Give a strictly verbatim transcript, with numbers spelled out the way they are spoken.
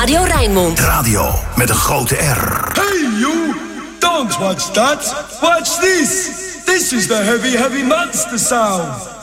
Radio Rijnmond. Radio met een grote R. Hey you! Don't watch that! Watch this! This is the heavy, heavy monster sound!